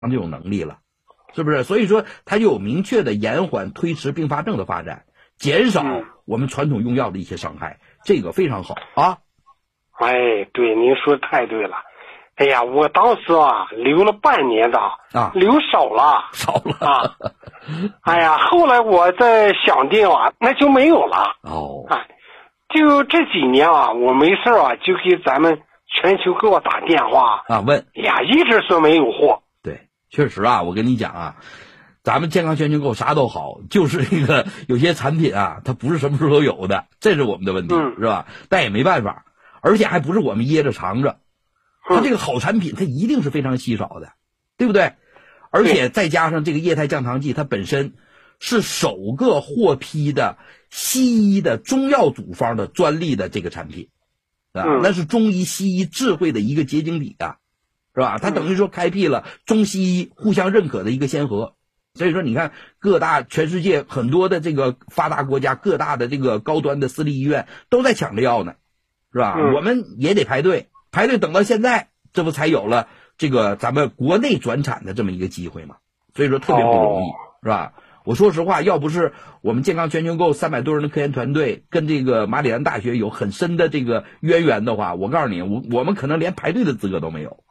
这种能力了，是不是？所以说它就有明确的延缓推迟并发症的发展，减少我们传统用药的一些伤害，这个非常好啊。 哎，对，您说的太对了。哎呀，我当时留了半年的留少了啊。哎呀，后来我再想定那就没有了。就这几年我没事就给咱们全球给我打电话问， 哎呀，一直说没有货。 对，确实我跟你讲咱们健康全球购啥都好，就是这个有些产品它不是什么时候都有的，这是我们的问题，是吧？但也没办法，而且还不是我们掖着藏着，它这个好产品它一定是非常稀少的，对不对？而且再加上这个液态降糖剂，它本身是首个获批的西医的中药组方的专利的这个产品那是中医西医智慧的一个结晶体是吧？它等于说开辟了中西医互相认可的一个先河。所以说你看各大全世界很多的这个发达国家，各大的这个高端的私立医院都在抢着要呢，是吧？我们也得排队等到现在，这不才有了这个咱们国内转产的这么一个机会嘛。所以说特别不容易，是吧？我说实话，要不是我们健康全球购300多人的科研团队跟这个马里兰大学有很深的这个渊源的话，我告诉你，我们可能连排队的资格都没有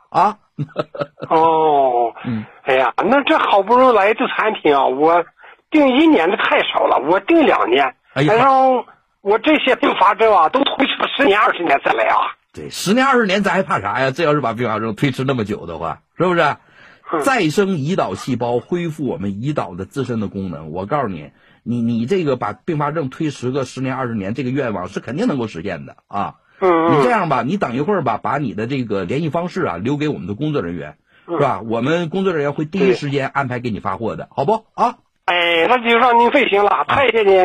哎呀，那这好不容易来的产品我订1年的太少了，我订2年，让我这些并发症都推迟10年20年再来对，10年20年咱还怕啥呀？这要是把并发症推迟那么久的话，是不是？再生胰岛细胞恢复我们胰岛的自身的功能，我告诉你，你这个把并发症推迟个10年20年，这个愿望是肯定能够实现的你这样吧，你等一会儿把你的这个联系方式留给我们的工作人员，是吧？我们工作人员会第一时间安排给你发货的，好不哎，那就让您费心了，太谢谢您。